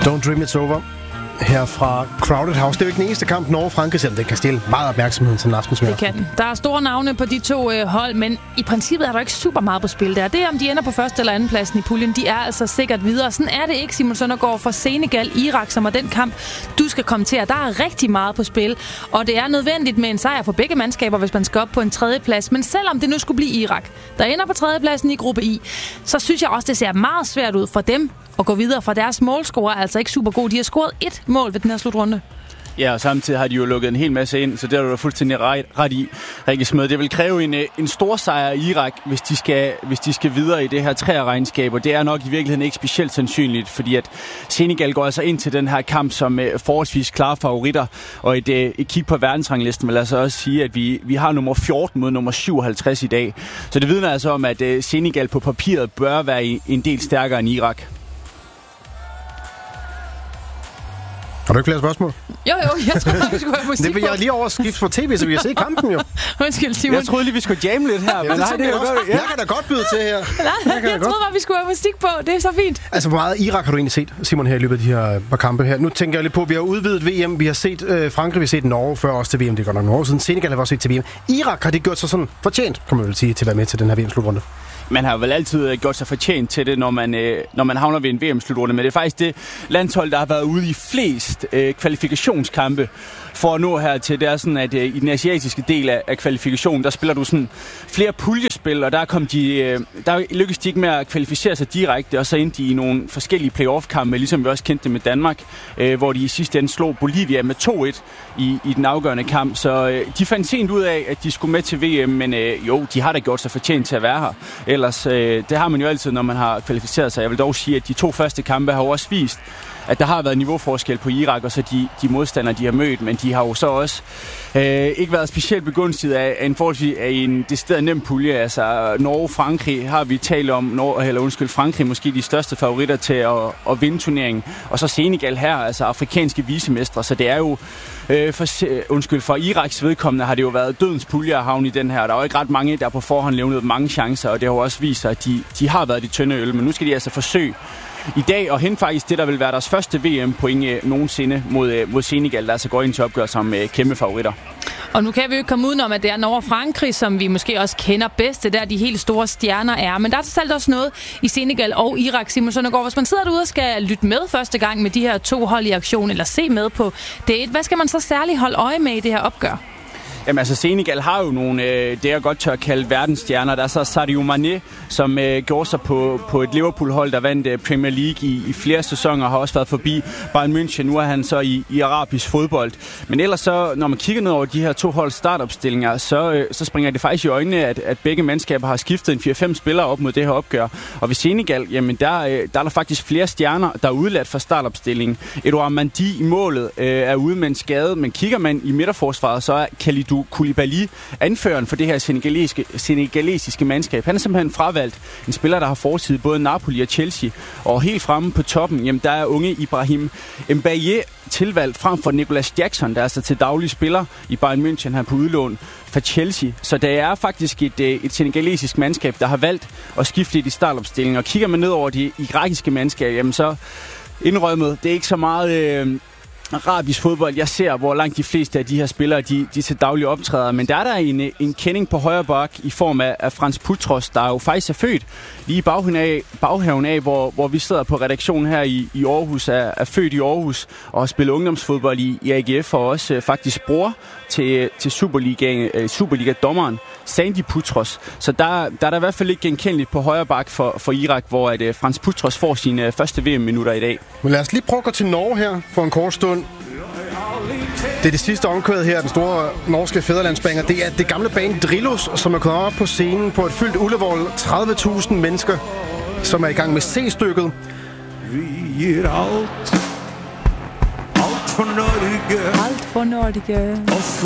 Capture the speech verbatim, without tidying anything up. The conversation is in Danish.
Don't Dream It's Over. Her fra Crowded House. Det er jo ikke den eneste kamp, Norge-Frankrig, selvom det kan stille meget opmærksomhed til en aftensmad. Det kan den. Der er store navne på de to øh, hold, men i princippet er der ikke super meget på spil der. Det er, om de ender på første eller anden pladsen i puljen. De er altså sikkert videre. Sådan er det ikke, Simon Søndergaard, for Senegal-Irak, som er den kamp, du skal kommentere. Der er rigtig meget på spil, og det er nødvendigt med en sejr for begge mandskaber, hvis man skal op på en tredje plads. Men selvom det nu skulle blive Irak, der ender på tredje pladsen i gruppe I, så synes jeg også, det ser meget svært ud for dem at gå videre, fra deres målscorer er altså ikke super god. De har scoret et mål ved den her slutrunde. Ja, og samtidig har de jo lukket en hel masse ind, så det er du fuldstændig ret, ret i, Rikke Smed. Det vil kræve en, en stor sejr i Irak, hvis de skal, hvis de skal videre i det her træerregnskab, og det er nok i virkeligheden ikke specielt sandsynligt, fordi at Senegal går altså ind til den her kamp som uh, forholdsvis klare favoritter, og et, uh, et kig på verdensranglisten vil altså også sige, at vi, vi har nummer fjorten mod nummer syvoghalvtreds i dag. Så det vidner altså om, at uh, Senegal på papiret bør være en del stærkere end Irak. Har du ikke flere spørgsmål? Jo, jo, jeg tror, vi skulle have musik det vil jeg lige overskifte på tv, så vi kan se kampen jo. Undskyld, Simon. Jeg troede lige, vi skulle jamme lidt her. Ja, men det nej, det er også. ja. Jeg kan da godt byde til her. Nej, jeg, jeg troede bare, vi skulle have musik på. Det er så fint. Altså, hvor meget Irak har du egentlig set, Simon, her i løbet af de her par kampe her? Nu tænker jeg lidt på, at vi har udvidet V M. Vi har set øh, Frankrig, vi har set Norge før også til V M. Det går nok nogle år siden. Senegal har vi også set til V M. Irak har det gjort sig sådan fortjent, kan man vel sige, til at være med til den her V M-slutrunde. Man har vel altid gjort sig fortjent til det, når man, øh, når man havner ved en V M-slutrunde. Men det er faktisk det landshold, der har været ude i flest øh, kvalifikationskampe for at nå her til. Det er sådan, at øh, i den asiatiske del af, af kvalifikationen, der spiller du sådan flere puljespil, og der, kom de, øh, der lykkedes de ikke med at kvalificere sig direkte, og så endte de i nogle forskellige playoff-kampe, ligesom vi også kendte det med Danmark, øh, hvor de i sidste ende slog Bolivia med to et i, i den afgørende kamp. Så øh, de fandt sent ud af, at de skulle med til V M, men øh, jo, de har da gjort sig fortjent til at være her. Ellers, øh, det har man jo altid, når man har kvalificeret sig. Jeg vil dog sige, at de to første kampe har også vist, at der har været niveauforskel på Irak og så de, de modstandere, de har mødt, men de har jo så også øh, ikke været specielt begunstiget af, af en forholdsvis af en decideret nem pulje. Altså Norge-Frankrig har vi talt om, Norge, eller undskyld, Frankrig måske de største favoritter til at, at vinde turneringen, og så Senegal her, altså afrikanske visemestre, så det er jo øh, for, undskyld, for Iraks vedkommende har det jo været dødens pulje at havne i den her. Der er jo ikke ret mange, der på forhånd levnede mange chancer, og det har jo også vist sig, at de, de har været de tynde øl, men nu skal de altså forsøge i dag, og hente faktisk det, der vil være deres første V M-point øh, nogensinde mod, øh, mod Senegal, der altså går ind til opgør som øh, kæmpe favoritter. Og nu kan vi jo ikke komme udenom, at det er Norge og Frankrig, som vi måske også kender bedst, det der de helt store stjerner er. Men der er selv også noget i Senegal og Irak, Simon Søndergaard. Hvis man sidder derude og skal lytte med første gang med de her to hold i aktion, eller se med på det, hvad skal man så særligt holde øje med i det her opgør? Jamen altså, Senegal har jo nogle, øh, det jeg godt tør kalde verdensstjerner. Der er så Sadio Mané, som øh, gjorde sig på, på et Liverpool-hold, der vandt øh, Premier League i, i flere sæsoner, har også været forbi Bayern München. Nu er han så i, i arabisk fodbold. Men ellers så, når man kigger ned over de her to hold startopstillinger, så, øh, så springer det faktisk i øjnene, at, at begge mandskaber har skiftet en fire fem spillere op mod det her opgør. Og ved Senegal, jamen der, øh, der er der faktisk flere stjerner, der er udladt fra startopstillingen. Edouard Mendy i målet øh, er ude med en skade, men kigger man i midterforsvaret, så er Kalidou Koulibaly, anføreren for det her senegalesiske, senegalesiske mandskab. Han er simpelthen fravalgt en spiller, der har fortid både Napoli og Chelsea. Og helt fremme på toppen, jamen der er unge Ibrahim Mbaye tilvalgt frem for Nicolas Jackson, der er altså til daglig spiller i Bayern München her på udlån for Chelsea. Så det er faktisk et, et senegalesisk mandskab, der har valgt at skifte i de startopstillinger. Og kigger man ned over de irakiske mandskab, jamen så indrømmet, det er ikke så meget Øh, arabisk fodbold. Jeg ser, hvor langt de fleste af de her spillere, de, de til daglig optræder. Men der er der en, en kending på højre bak i form af, af Frans Putros, der jo faktisk er født lige i baghaven af, baghaven af hvor, hvor vi sidder på redaktionen her i, i Aarhus, er, er født i Aarhus og har spillet ungdomsfodbold i, i A G F, og også øh, faktisk bror til, til Superliga, øh, Superliga-dommeren Sandy Putros. Så der, der er der i hvert fald ikke genkendeligt på højre bak for, for Irak, hvor at, øh, Frans Putros får sine øh, første V M-minutter i dag. Men lad os lige prøve at gå til Norge her for en kort stund. Det er det sidste omkvæd her, den store norske fædrelandsbanger. Det er det gamle band Drillos, som er kommet op på scenen på et fyldt Ullevål. tredive tusind mennesker, som er i gang med C-stykket. Vi er alt, alt for Norge. Alt for Norge.